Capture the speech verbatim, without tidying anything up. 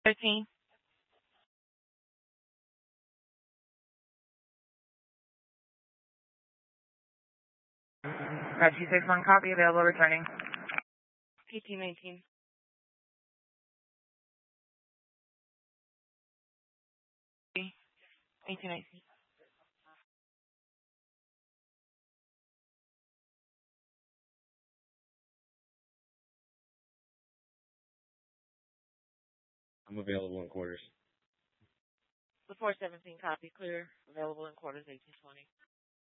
thirteen. five two six one, copy, available, returning. eighteen nineteen. eighteen nineteen. I'm available in quarters. The four seventeen copy, clear, available in quarters eighteen twenty.